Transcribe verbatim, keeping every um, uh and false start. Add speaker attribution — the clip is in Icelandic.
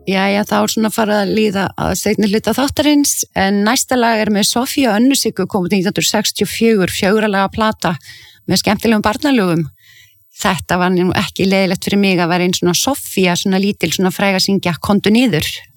Speaker 1: Jæja, þá er svona farið að líða að seinni hluta þáttarins, en næsta lag er með Sofía Önnu Siggu, komið nítján hundruð sextíu og fjögur, fjögurra laga plata með skemmtilegum barnalögum. Þetta var nú ekki leiðilegt fyrir mig að vera einn svona Sofía, svona lítil, svona fræg að syngja Komdu niður.